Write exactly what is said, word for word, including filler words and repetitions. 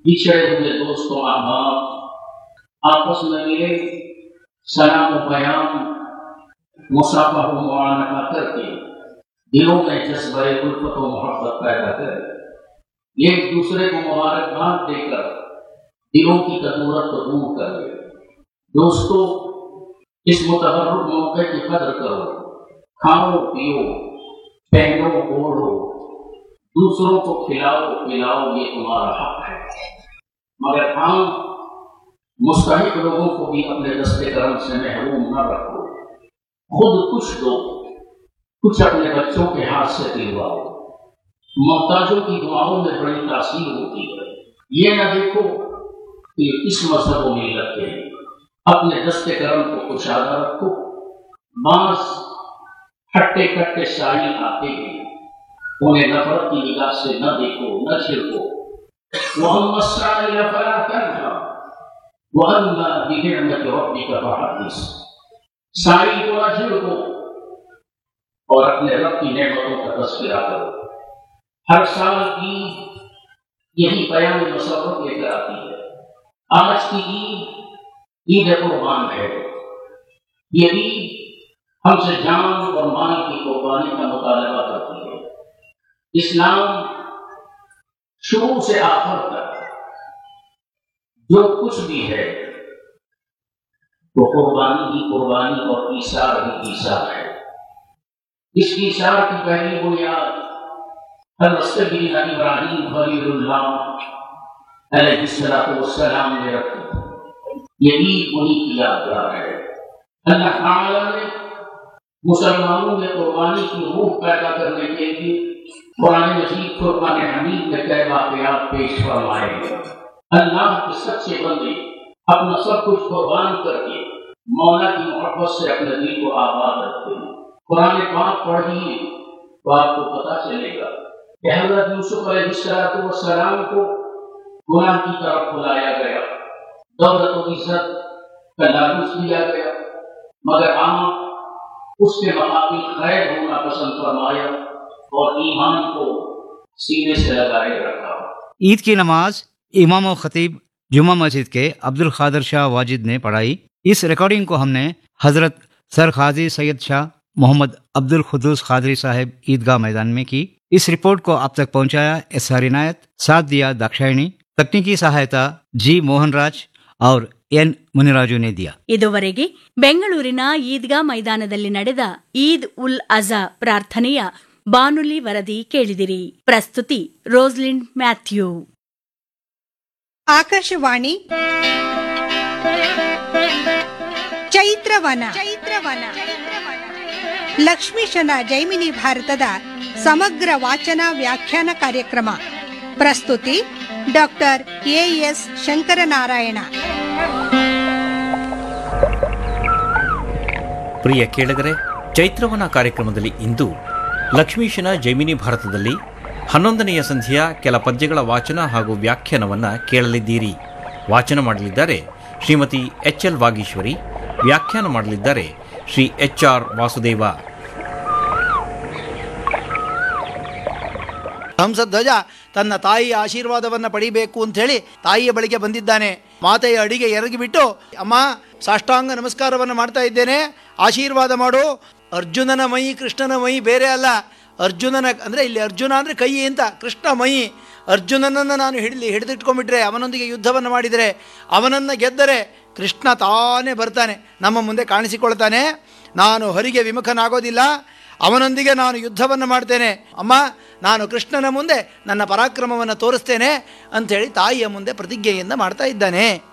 बिछड़े हुए दोस्तों अहबाब आपस में मिले, सलाम बयान मुसाफा मुआनका करके दिलों में जज्बे उल्फत व मोहब्बत पैदा करे, एक दूसरे को मुबारकबाद देकर दिलों की कदूरत को दूर कर ले। दोस्तों, इस मुतहर्रिक मौके की कदर करो, खाओ पियो, पहनो ओढ़ो, दूसरों को खिलाओ पिलाओ, ये तुम्हारा हक है। मगर हाँ, मुस्तहिक लोगों को भी अपने दस्ते करम से महरूम न रखो। खुद कुछ दो, कुछ अपने बच्चों के हाथ से दिलवाओ। मोहताजों की दुआओं में बड़ी तासीर होती है। ये न देखो कि किस मजहब व मिल्लत के हैं, अपने दस्ते करम को कुशादा रखो। बांस हट्टे कट्टे शाही आते हैं, उन्हें नफरत की निगाह से न देखो न छिड़को। वह मस्साइल फला करना वह बिनिअमत रब्बिका फहदिस, साई को न छिड़को और अपने रब की नेमतों का तस्करा करो। हर साल की यही बयान मसरत लेकर आती है। आज की ईद ईद कुर्बान है। ये ईद हमसे जान और माल की कुर्बानी का मुतालबा करती है। इस्लाम शुरू से आखिर तक जो कुछ भी है वो कुर्बानी ही कुर्बानी और ईसार ही ईसार है। इस ईसार की पहली बुनियाद हज़रत सय्यदना इब्राहीम खलीलुल्लाह अलैहिस्सलातु वस्सलाम ने रखी। ये ईद उन्हीं की यादगार है। अल्लाह ताला ने मुसलमानों में कुर्बानी की रूह पैदा करने के लिए कुरान मजीद फुरकान हमीद में कई वाक़यात पेश फरमाए हैं। अल्लाह के सच्चे बंदे अपना सब कुछ कुर्बान करके मौला की मोहब्बत से अपने दिल को आबाद रखते हैं। कुरान पाक पढ़िए तो आपको पता चलेगा कि हज़रत यूसुफ अलैहिस्सलातु वस्सलाम को गुनाह की तरफ बुलाया गया, दौलत और इज्जत का लालच दिया गया, मगर आप उसके मुकाबिल खैर होना पसंद फरमाया और ईमान को सीने से लगाए रखा। ईद की नमाज इमाम और खतीब जुमा मस्जिद के अब्दुल खादर शाह वाजिद ने पढ़ाई। इस रिकॉर्डिंग को हमने हजरत सर खाजी सैयद शाह मोहम्मद अब्दुल खुद्दूस खादरी साहिब ईदगाह मैदान में की। इस रिपोर्ट को आप तक पहुंचाया एस आर इनायत, साथ दिया दाक्षायणी, तकनीकी सहायता जी मोहन राज और ಎನ್ ಮುನಿರಾಜು ने दिया। ಇದುವರೆಗೆ ಬೆಂಗಳೂರಿನ ಈದ್ಗಾ ಮೈದಾನದಲ್ಲಿ ನಡೆದ ಈದ್ ಉಲ್ ಅಜಾ ಪ್ರಾರ್ಥನೆಯ ಬಾನುಲಿ ವರದಿ ಕೇಳಿದಿರಿ. ಪ್ರಸ್ತುತಿ ರೋಸ್ಲಿಂಡ್ ಮ್ಯಾಥ್ಯೂ. ಆಕಾಶವಾಣಿ ಚೈತ್ರವನ ಚೈತ್ರವನ ಲಕ್ಷ್ಮೀಶನ ಜೈಮಿನಿ ಭಾರತದ ಸಮಗ್ರ ವಾಚನ ವ್ಯಾಖ್ಯಾನ ಕಾರ್ಯಕ್ರಮ. ಪ್ರಸ್ತುತಿ ಡಾಕ್ಟರ್ ಎ ಎಸ್ ಶಂಕರನಾರಾಯಣ. ಪ್ರಿಯ ಕೇಳಿಗರೆ, ಚೈತ್ರವನ ಕಾರ್ಯಕ್ರಮದಲ್ಲಿ ಇಂದು ಲಕ್ಷ್ಮೀಶನ ಜೈಮಿನಿ ಭಾರತದಲ್ಲಿ ಹನ್ನೊಂದನೆಯ ಸಂಧಿಯ ಕೆಲ ಪದ್ಯಗಳ ವಾಚನ ಹಾಗೂ ವ್ಯಾಖ್ಯಾನವನ್ನು ಕೇಳಲಿದ್ದೀರಿ. ವಾಚನ ಮಾಡಲಿದ್ದಾರೆ ಶ್ರೀಮತಿ ಎಚ್ ಎಲ್ ವಾಗೀಶ್ವರಿ, ವ್ಯಾಖ್ಯಾನ ಮಾಡಲಿದ್ದಾರೆ ಶ್ರೀ ಎಚ್ ಆರ್ ವಾಸುದೇವ. ಹಂಸಧ್ವಜ ತನ್ನ ತಾಯಿಯ ಆಶೀರ್ವಾದವನ್ನು ಪಡಿಬೇಕು ಅಂಥೇಳಿ ತಾಯಿಯ ಬಳಿಗೆ ಬಂದಿದ್ದಾನೆ. ಮಾತೆಯ ಅಡಿಗೆ ಎರಗಿಬಿಟ್ಟು, ಅಮ್ಮ ಸಾಷ್ಟಾಂಗ ನಮಸ್ಕಾರವನ್ನು ಮಾಡ್ತಾ ಇದ್ದೇನೆ, ಆಶೀರ್ವಾದ ಮಾಡು. ಅರ್ಜುನನ ಮೈ ಕೃಷ್ಣನ ಮೈ ಬೇರೆ ಅಲ್ಲ. ಅರ್ಜುನನ ಅಂದರೆ ಇಲ್ಲಿ ಅರ್ಜುನ ಅಂದರೆ ಕೈ ಅಂತ, ಕೃಷ್ಣ ಮೈ. ಅರ್ಜುನನನ್ನು ನಾನು ಹಿಡಿಲಿ ಹಿಡಿದಿಟ್ಕೊಂಡ್ಬಿಟ್ರೆ, ಅವನೊಂದಿಗೆ ಯುದ್ಧವನ್ನು ಮಾಡಿದರೆ, ಅವನನ್ನು ಗೆದ್ದರೆ ಕೃಷ್ಣ ತಾನೇ ಬರ್ತಾನೆ, ನಮ್ಮ ಮುಂದೆ ಕಾಣಿಸಿಕೊಳ್ತಾನೆ. ನಾನು ಹರಿಗೆ ವಿಮುಖನಾಗೋದಿಲ್ಲ, ಅವನೊಂದಿಗೆ ನಾನು ಯುದ್ಧವನ್ನು ಮಾಡ್ತೇನೆ. ಅಮ್ಮ, ನಾನು ಕೃಷ್ಣನ ಮುಂದೆ ನನ್ನ ಪರಾಕ್ರಮವನ್ನು ತೋರಿಸ್ತೇನೆ ಅಂಥೇಳಿ ತಾಯಿಯ ಮುಂದೆ ಪ್ರತಿಜ್ಞೆಯಿಂದ ಮಾಡ್ತಾ ಇದ್ದಾನೆ.